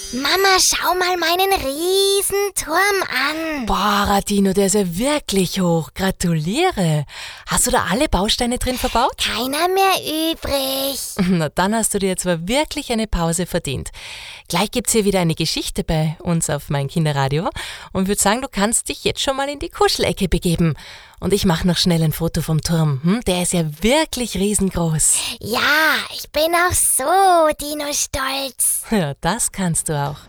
Mama, schau mal meinen Riesenturm an. Boah, Radino, der ist ja wirklich hoch. Gratuliere. Hast du da alle Bausteine drin verbaut? Keiner mehr übrig. Na, dann hast du dir jetzt aber wirklich eine Pause verdient. Gleich gibt's hier wieder eine Geschichte bei uns auf mein Kinderradio und würde sagen, du kannst dich jetzt schon mal in die Kuschelecke begeben. Und ich mache noch schnell ein Foto vom Turm. Der ist ja wirklich riesengroß. Ja, ich bin auch so Dino-stolz. Ja, das kannst du auch.